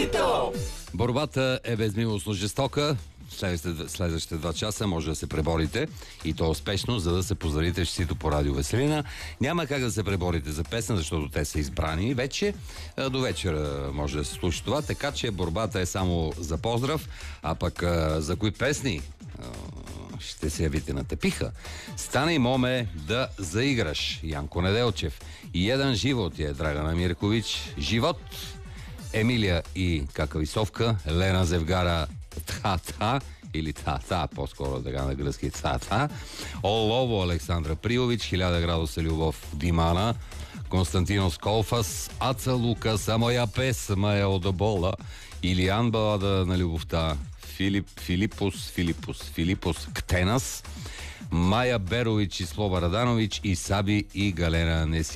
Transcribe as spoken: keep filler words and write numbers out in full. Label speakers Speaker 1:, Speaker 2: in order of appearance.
Speaker 1: Чичито!
Speaker 2: Борбата е безмилостно жестока. Следващите, следващите два часа може да се преборите и то успешно, за да се поздравите с честито по Радио Веселина. Няма как да се преборите за песен, защото те са избрани вече. До вечера може да се случи това, така че борбата е само за поздрав, а пък за кои песни ще се явите на тепиха. Стана и моме да заиграш. Янко Неделчев. И един живот е Драгана Миркович. Живот. Емилия и Какависовка. Лена Зевгара Та-та или Та-та, по-скоро така на гръцки Та-та. Олово Александра Прилович. Хиляда градуса любов Димана. Константинос Колфас. Аца Лукас, моя песма е одобола. Илиян балада на любовта. Филип, Филипус, Филипус, Филипус Ктенас, Майя Берович и Слова Раданович и Саби и Галена Неси.